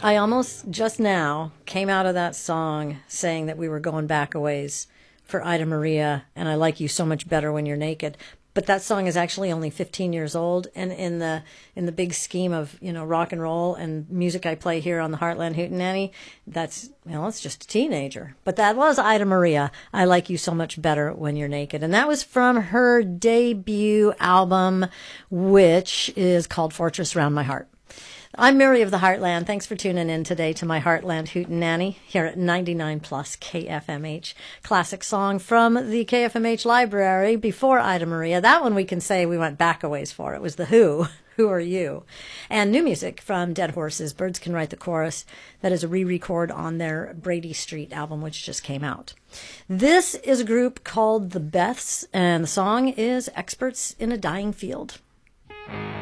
I almost just now came out of that song saying that we were going back a ways for Ida Maria and I Like You So Much Better When You're Naked. But that song is actually only 15 years old, and in the big scheme of rock and roll and music I play here on the Heartland Hootenanny, that's it's just a teenager. But that was Ida Maria. I Like You So Much Better When You're Naked, and that was from her debut album, which is called Fortress Round My Heart. I'm Mary of the Heartland. Thanks for tuning in today to my Heartland Hootenanny here at 99 Plus KFMH. Classic song from the KFMH library before Ida Maria. That one we can say we went back a ways for. It was The Who. Who Are You? And new music from Dead Horses. Birds Can Write the Chorus. That is a re-record on their Brady Street album, which just came out. This is a group called The Beths, and the song is Experts in a Dying Field.